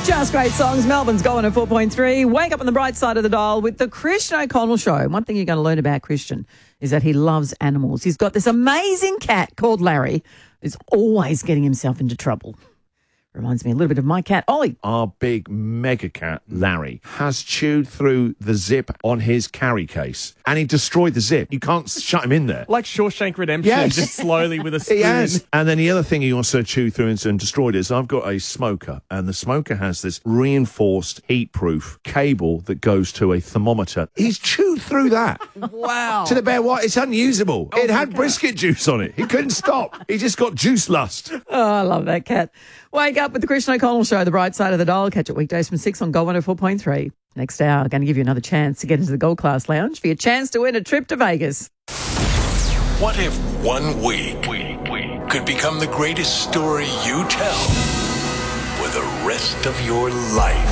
Just great songs. Melbourne's going at 4.3. Wake up on the bright side of the dial with the Christian O'Connell Show. One thing you're going to learn about Christian is that he loves animals. He's got this amazing cat called Larry who's always getting himself into trouble. Reminds me a little bit of my cat, Ollie. Our big mega cat, Larry, has chewed through the zip on his carry case and he destroyed the zip. You can't shut him in there. Like Shawshank Redemption, Yes. just slowly with a spoon. He has. And then the other thing he also chewed through and destroyed is I've got a smoker, and the smoker has this reinforced heat-proof cable that goes to a thermometer. He's chewed through that. Wow. To the bare white. It's unusable. It had brisket juice on it. He couldn't stop. He just got juice lust. Oh, I love that cat. Wake up with the Christian O'Connell Show, the bright side of the dial. Catch it weekdays from 6 on Gold 104.3. Next hour, I'm going to give you another chance to get into the Gold Class Lounge for your chance to win a trip to Vegas. What if 1 week could become the greatest story you tell for the rest of your life?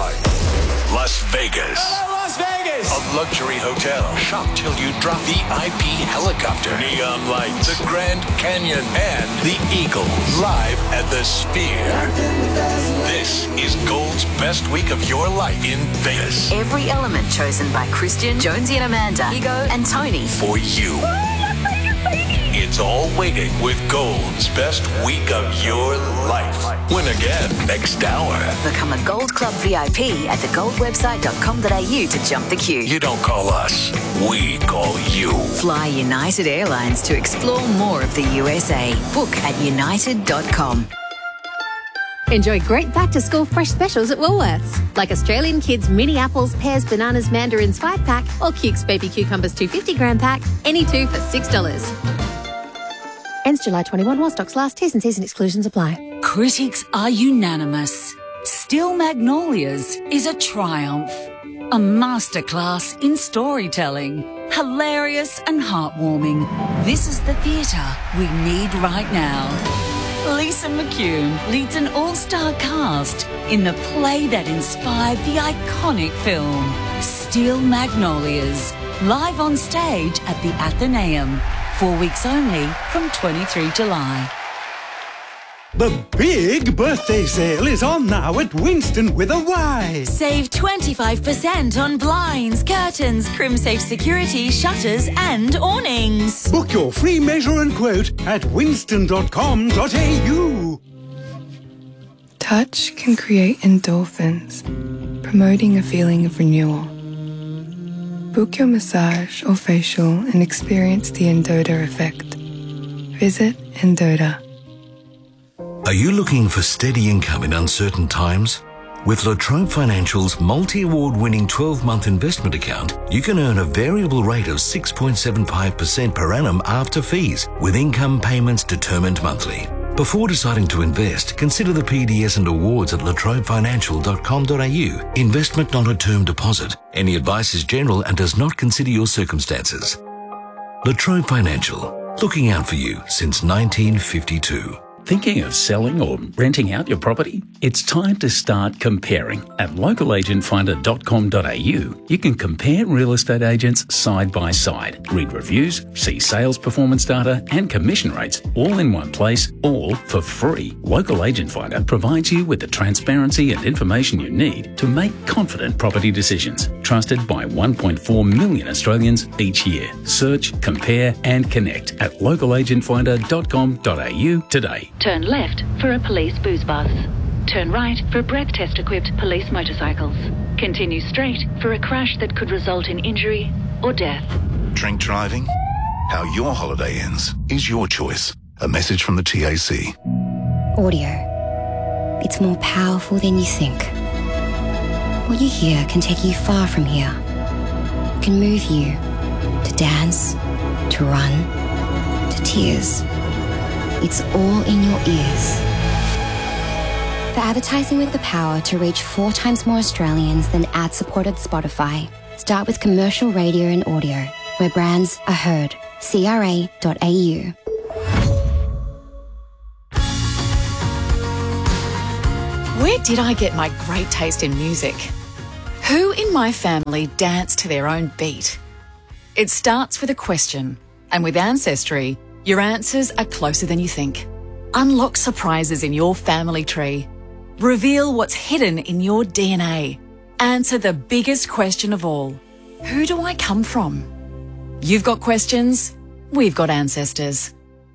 Las Vegas. Las Vegas! A luxury hotel. Shop till you drop. VIP helicopter. Neon lights. The Grand Canyon. And the Eagle. Live at the Sphere. This is Gold's best week of your life in Vegas. Every element chosen by Christian, Jonesy and Amanda, Ego and Tony. For you. It's all waiting with Gold's best week of your life. Win again next hour. Become a Gold Club VIP at thegoldwebsite.com.au to jump the queue. You don't call us, we call you. Fly United Airlines to explore more of the USA. Book at united.com. Enjoy great back-to-school fresh specials at Woolworths, like Australian Kids mini apples, pears, bananas, mandarins 5-pack or Cukes baby cucumbers 250-gram pack, any two for $6. Ends July 21 while stocks last. T's and C's and exclusions apply. Critics are unanimous. Still Magnolias is a triumph. A masterclass in storytelling. Hilarious and heartwarming. This is the theatre we need right now. Lisa McCune leads an all-star cast in the play that inspired the iconic film, Steel Magnolias, live on stage at the Athenaeum, 4 weeks only from 23 July. The big birthday sale is on now at Winston with a Y. Save 25% on blinds, curtains, CrimSafe security, shutters and awnings. Book your free measure and quote at winston.com.au. Touch can create endorphins, promoting a feeling of renewal. Book your massage or facial and experience the Endota effect. Visit Endota. Are you looking for steady income in uncertain times? With La Trobe Financial's multi-award-winning 12-month investment account, you can earn a variable rate of 6.75% per annum after fees, with income payments determined monthly. Before deciding to invest, consider the PDS and awards at latrobefinancial.com.au. Investment not a term deposit. Any advice is general and does not consider your circumstances. La Trobe Financial, looking out for you since 1952. Thinking of selling or renting out your property? It's time to start comparing. At localagentfinder.com.au, you can compare real estate agents side by side, read reviews, see sales performance data and commission rates all in one place, all for free. Local Agent Finder provides you with the transparency and information you need to make confident property decisions. Trusted by 1.4 million Australians each year. Search, compare and connect at localagentfinder.com.au today. Turn left for a police booze bus. Turn right for breath test-equipped police motorcycles. Continue straight for a crash that could result in injury or death. Drink driving? How your holiday ends is your choice. A message from the TAC. Audio. It's more powerful than you think. What you hear can take you far from here. It can move you to dance, to run, to tears. It's all in your ears. For advertising with the power to reach 4 times more Australians than ad-supported Spotify, start with commercial radio and audio, where brands are heard. CRA.au. Where did I get my great taste in music? Who in my family dance to their own beat? It starts with a question, and with Ancestry, your answers are closer than you think. Unlock surprises in your family tree. Reveal what's hidden in your DNA. Answer the biggest question of all. Who do I come from? You've got questions, we've got ancestors.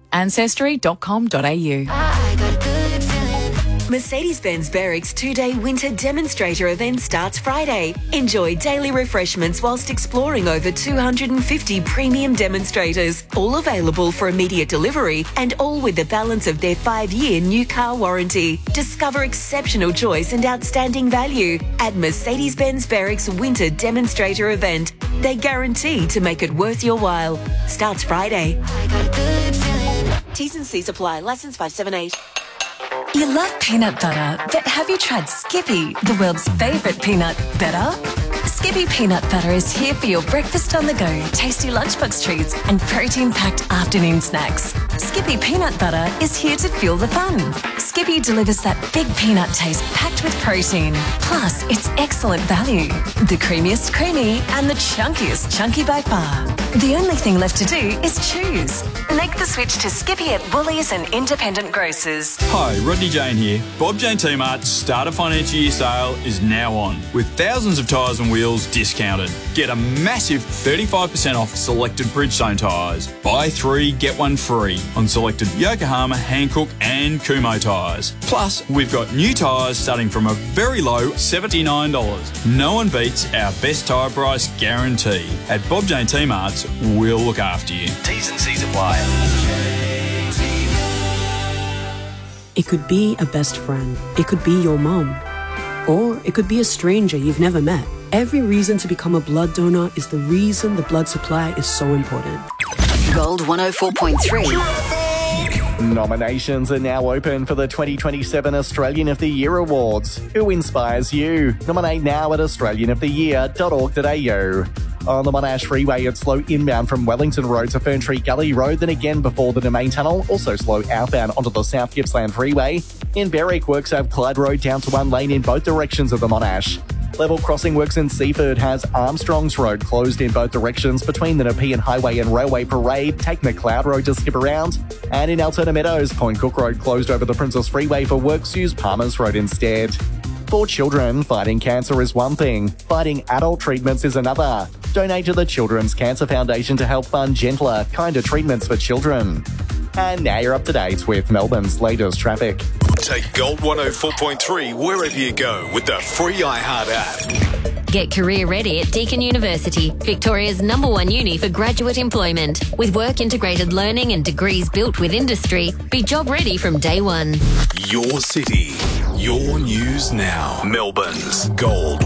Ancestry.com.au. Mercedes-Benz Berwick's 2-day winter demonstrator event starts Friday. Enjoy daily refreshments whilst exploring over 250 premium demonstrators, all available for immediate delivery and all with the balance of their 5-year new car warranty. Discover exceptional choice and outstanding value at Mercedes-Benz Berwick's winter demonstrator event. They guarantee to make it worth your while. Starts Friday. T's and C's apply. Licence 578. You love peanut butter, but have you tried Skippy, the world's favourite peanut better? Skippy peanut butter is here for your breakfast on the go, tasty lunchbox treats and protein-packed afternoon snacks. Skippy peanut butter is here to fuel the fun. Skippy delivers that big peanut taste packed with protein. Plus, it's excellent value. The creamiest creamy and the chunkiest chunky by far. The only thing left to do is choose. Make the switch to Skippy at Woolies and independent grocers. Hi, Rodney Jane here. Bob Jane T-Mart's Start a Financial Year sale is now on, with thousands of tyres and wheels discounted. Get a massive 35% off selected Bridgestone tyres. Buy 3, get 1 free on selected Yokohama, Hankook and Kumho tyres. Plus, we've got new tyres starting from a very low $79. No one beats our best tyre price guarantee. At Bob Jane T-Mart's, we'll look after you. T's and C's apply. It could be a best friend. It could be your mum. Or it could be a stranger you've never met. Every reason to become a blood donor is the reason the blood supply is so important. Gold 104.3. Nominations are now open for the 2027 Australian of the Year Awards. Who inspires you? Nominate now at australianoftheyear.org.au. On the Monash Freeway, it's slow inbound from Wellington Road to Ferntree Gully Road, then again before the Domain Tunnel. Also slow outbound onto the South Gippsland Freeway. In Berwick, works have Clyde Road down to 1 lane in both directions of the Monash. Level crossing works in Seaford has Armstrongs Road closed in both directions between the Nepean Highway and Railway Parade. Take McLeod Road to skip around. And in Altona Meadows, Point Cook Road closed over the Princess Freeway for works. Use Palmers Road instead. For children, fighting cancer is one thing. Fighting adult treatments is another. Donate to the Children's Cancer Foundation to help fund gentler, kinder treatments for children. And now you're up to date with Melbourne's latest traffic. Take Gold 104.3 wherever you go with the free iHeart app. Get career ready at Deakin University, Victoria's #1 uni for graduate employment. With work-integrated learning and degrees built with industry, be job ready from day one. Your city, your news now. Melbourne's Gold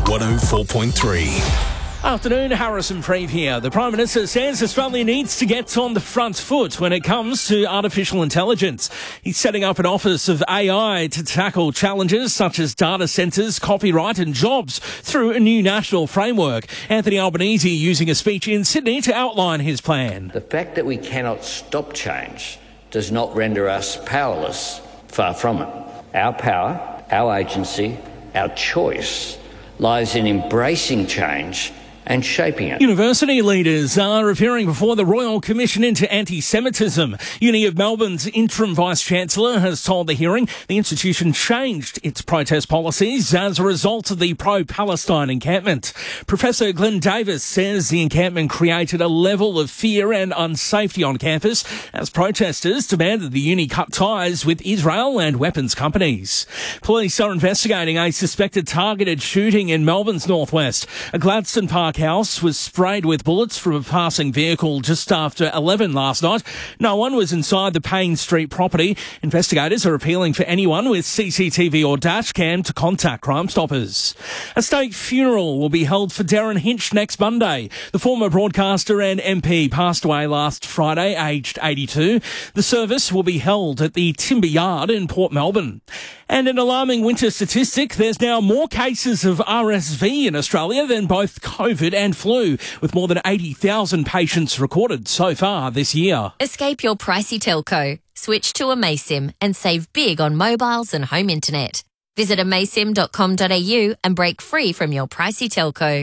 104.3. Afternoon, Harrison Freeve here. The Prime Minister says Australia needs to get on the front foot when it comes to artificial intelligence. He's setting up an office of AI to tackle challenges such as data centres, copyright and jobs through a new national framework. Anthony Albanese using a speech in Sydney to outline his plan. The fact that we cannot stop change does not render us powerless. Far from it. Our power, our agency, our choice lies in embracing change and shaping it. University leaders are appearing before the Royal Commission into Anti-Semitism. Uni of Melbourne's interim Vice-Chancellor has told the hearing the institution changed its protest policies as a result of the pro-Palestine encampment. Professor Glenn Davis says the encampment created a level of fear and unsafety on campus as protesters demanded the uni cut ties with Israel and weapons companies. Police are investigating a suspected targeted shooting in Melbourne's northwest. A Gladstone Park house was sprayed with bullets from a passing vehicle just after 11 last night. No one was inside the Payne Street property. Investigators are appealing for anyone with CCTV or dash cam to contact Crime Stoppers. A state funeral will be held for Darren Hinch next Monday. The former broadcaster and MP passed away last Friday, aged 82. The service will be held at the Timber Yard in Port Melbourne. And an alarming winter statistic, there's now more cases of RSV in Australia than both COVID and flu, with more than 80,000 patients recorded so far this year. Escape your pricey telco. Switch to Amaysim and save big on mobiles and home internet. Visit amaysim.com.au and break free from your pricey telco.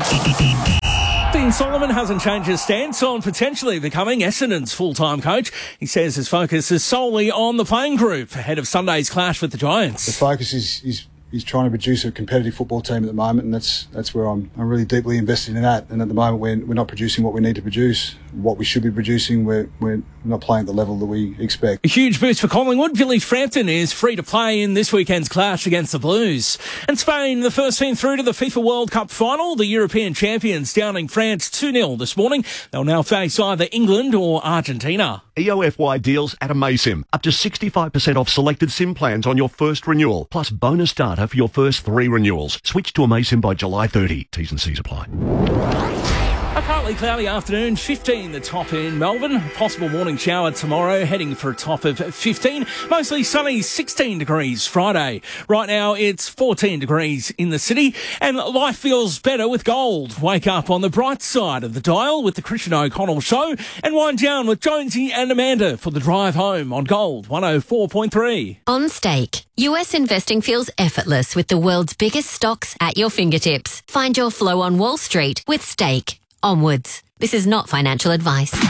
Dean Solomon hasn't changed his stance on potentially becoming Essendon's full-time coach. He says his focus is solely on the playing group ahead of Sunday's clash with the Giants. The focus is he's trying to produce a competitive football team at the moment, and that's where I'm really deeply invested in that. And at the moment, we're not producing what we need to produce, what we should be producing. We're not playing at the level that we expect. A huge boost for Collingwood. Village Frampton is free to play in this weekend's clash against the Blues. And Spain, the first team through to the FIFA World Cup final. The European champions downing France 2-0 this morning. They'll now face either England or Argentina. EOFY deals at Amaysim. Up to 65% off selected SIM plans on your first renewal, plus bonus data for your first 3 renewals. Switch to Amaysim by July 30. T's and C's apply. A partly cloudy afternoon, 15 the top in Melbourne. Possible morning shower tomorrow, heading for a top of 15. Mostly sunny, 16 degrees Friday. Right now it's 14 degrees in the city, and life feels better with gold. Wake up on the bright side of the dial with the Christian O'Connell Show, and wind down with Jonesy and Amanda for the drive home on Gold 104.3. On Stake, US investing feels effortless with the world's biggest stocks at your fingertips. Find your flow on Wall Street with Stake. Onwards. This is not financial advice. Live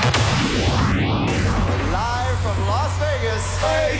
from Las Vegas.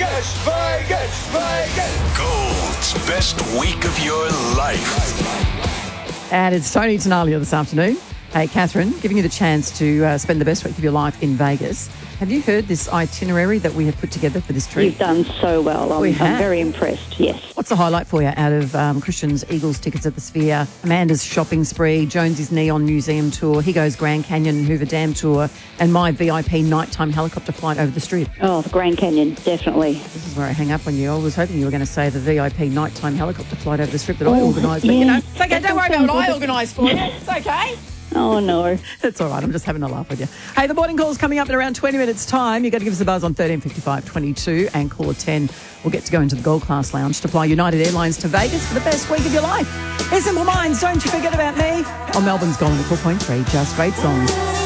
Vegas. Gold's best week of your life. And it's Tony Tenalia this afternoon. Hey, Catherine, giving you the chance to spend the best week of your life in Vegas. Have you heard this itinerary that we have put together for this trip? You've done so well. I'm very impressed, yes. What's the highlight for you out of Christian's Eagles tickets at the Sphere, Amanda's shopping spree, Jonesy's Neon Museum tour, Higo's Grand Canyon and Hoover Dam tour, and my VIP nighttime helicopter flight over the Strip? Oh, the Grand Canyon, definitely. This is where I hang up on you. I was hoping you were going to say the VIP nighttime helicopter flight over the Strip that I organised. But, you know, it's okay. Don't worry about what I organised for you. It's okay. Oh, no. That's all right. I'm just having a laugh with you. Hey, the morning call's coming up in around 20 minutes' time. You've got to give us a buzz on 1355 22 and call at 10. We'll get to go into the Gold Class Lounge to fly United Airlines to Vegas for the best week of your life. Hey, Simple Minds, don't you forget about me. On Melbourne's Gold 4.3, just great songs.